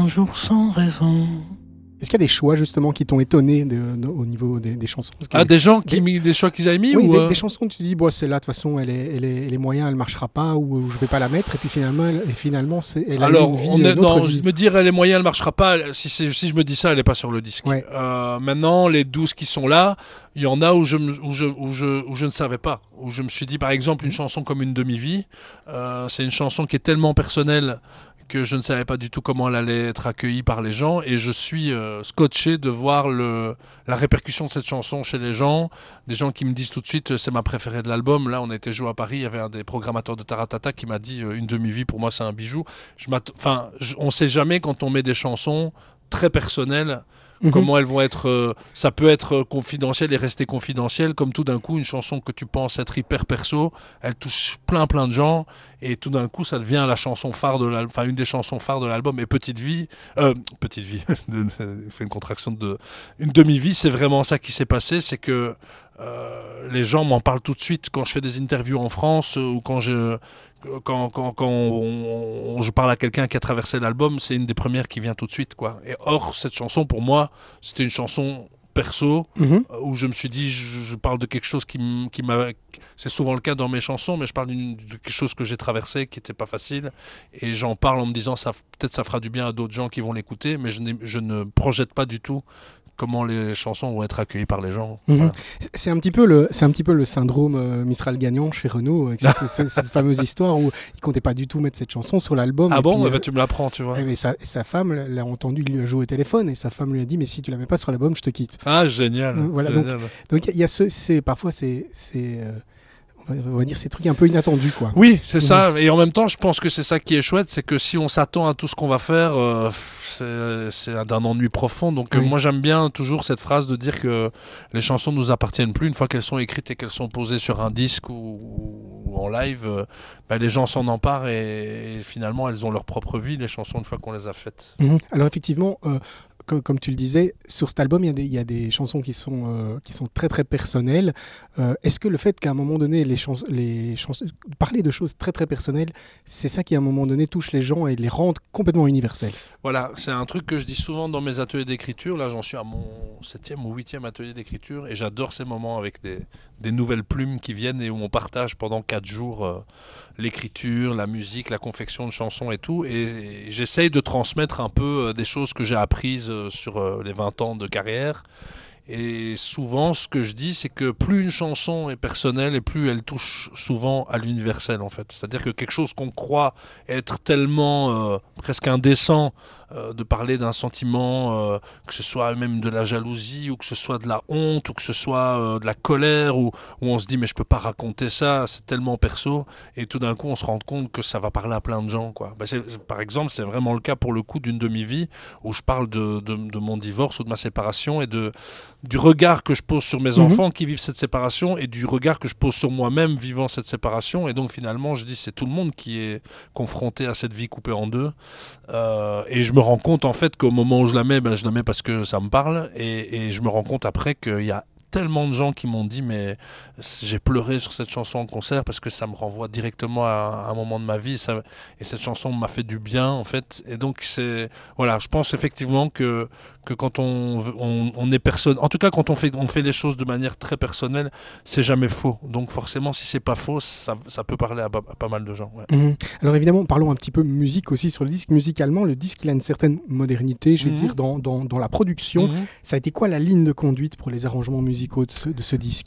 un jour sans raison. Est-ce qu'il y a des choix justement qui t'ont étonné au niveau des chansons? Des gens qui mis des choix qu'ils avaient mis oui, ou des chansons où tu te dis bon, celle-là de toute façon elle est moyen, elle marchera pas ou je vais pas la mettre et puis finalement elle a alors une vie, je me dire elle est moyen, elle marchera pas. Si je me dis ça, elle est pas sur le disque. Ouais. Maintenant les 12 qui sont là, il y en a où je ne savais pas, où je me suis dit par exemple une chanson comme Une demi-vie, c'est une chanson qui est tellement personnelle que je ne savais pas du tout comment elle allait être accueillie par les gens, et je suis scotché de voir la répercussion de cette chanson chez les gens, des gens qui me disent tout de suite c'est ma préférée de l'album. Là on a été joué à Paris, il y avait un des programmateurs de Taratata qui m'a dit Une demi-vie pour moi c'est un bijou. On sait jamais quand on met des chansons très personnelles comment elles vont être, ça peut être confidentiel et rester confidentiel, comme tout d'un coup une chanson que tu penses être hyper perso, elle touche plein de gens, et tout d'un coup ça devient la chanson phare de l'album, enfin une des chansons phares de l'album. Et Petite vie, fait une contraction de Une demi-vie, c'est vraiment ça qui s'est passé, c'est que les gens m'en parlent tout de suite quand je fais des interviews en France, ou quand je parle à quelqu'un qui a traversé l'album, c'est une des premières qui vient tout de suite, quoi. Et or, cette chanson, pour moi, c'était une chanson perso, où je me suis dit, je parle de quelque chose qui m'a... C'est souvent le cas dans mes chansons, mais je parle de quelque chose que j'ai traversé, qui n'était pas facile, et j'en parle en me disant, peut-être ça fera du bien à d'autres gens qui vont l'écouter, mais je ne projette pas du tout comment les chansons vont être accueillies par les gens. Voilà. C'est un petit peu le syndrome Mistral gagnant chez Renaud, avec cette fameuse histoire où il comptait pas du tout mettre cette chanson sur l'album. Ah bon, tu me l'apprends, tu vois. Et sa femme l'a entendu, il lui a joué au téléphone, et sa femme lui a dit mais si tu la mets pas sur l'album, je te quitte. Ah génial. Voilà, génial. Donc il y a parfois on va dire ces trucs un peu inattendus, quoi. Oui, c'est ça. Et en même temps, je pense que c'est ça qui est chouette, c'est que si on s'attend à tout ce qu'on va faire, c'est d'un ennui profond. Donc moi, j'aime bien toujours cette phrase de dire que les chansons ne nous appartiennent plus une fois qu'elles sont écrites et qu'elles sont posées sur un disque ou en live. Les gens s'en emparent et finalement, elles ont leur propre vie, les chansons, une fois qu'on les a faites. Alors effectivement... Comme tu le disais, sur cet album, il y a des chansons qui sont très très personnelles. Est-ce que le fait qu'à un moment donné, parler de choses très très personnelles, c'est ça qui à un moment donné touche les gens et les rend complètement universels? Voilà, c'est un truc que je dis souvent dans mes ateliers d'écriture. Là, j'en suis à mon 7e ou 8e atelier d'écriture, et j'adore ces moments avec des nouvelles plumes qui viennent et où on partage pendant 4 jours l'écriture, la musique, la confection de chansons et tout. Et j'essaye de transmettre un peu des choses que j'ai apprises sur les 20 ans de carrière. Et souvent, ce que je dis, c'est que plus une chanson est personnelle et plus elle touche souvent à l'universel, en fait. C'est-à-dire que quelque chose qu'on croit être tellement presque indécent, de parler d'un sentiment, que ce soit même de la jalousie, ou que ce soit de la honte, ou que ce soit de la colère, où on se dit mais je peux pas raconter ça, c'est tellement perso, et tout d'un coup on se rend compte que ça va parler à plein de gens, quoi. Par exemple, c'est vraiment le cas pour le coup d'Une demi-vie, où je parle de mon divorce ou de ma séparation, et du regard que je pose sur mes enfants qui vivent cette séparation, et du regard que je pose sur moi-même vivant cette séparation. Et donc finalement je dis c'est tout le monde qui est confronté à cette vie coupée en deux, et je me rends compte en fait qu'au moment où je la mets, je la mets parce que ça me parle, et je me rends compte après qu'il y a tellement de gens qui m'ont dit mais j'ai pleuré sur cette chanson en concert parce que ça me renvoie directement à un moment de ma vie, et cette chanson m'a fait du bien, en fait. Et donc voilà, je pense effectivement que quand on est personne, en tout cas quand on fait les choses de manière très personnelle, c'est jamais faux. Donc forcément, si c'est pas faux, ça peut parler à pas mal de gens. Ouais. Alors évidemment, parlons un petit peu musique aussi sur le disque. Musicalement, le disque, il a une certaine modernité, je vais dire, dans la production. Ça a été quoi la ligne de conduite pour les arrangements musicaux de ce disque ?